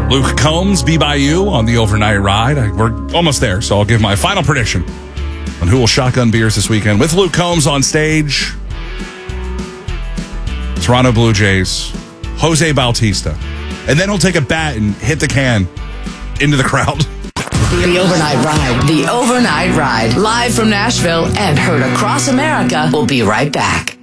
Luke Combs, Be By You on the overnight ride. We're almost there, so I'll give my final prediction on who will shotgun beers this weekend with Luke Combs on stage. Toronto Blue Jays, Jose Bautista. And then he'll take a bat and hit the can into the crowd. The Overnight Ride. The Overnight Ride. Live from Nashville and heard across America. We'll be right back.